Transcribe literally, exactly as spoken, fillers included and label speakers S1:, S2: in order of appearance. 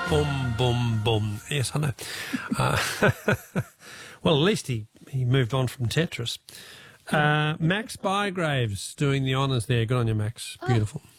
S1: Boom, boom, boom. Yes, I know. Uh, well, at least he, he moved on from Tetris. Uh, Max Bygraves doing the honours there. Good on you, Max. Beautiful. Oh.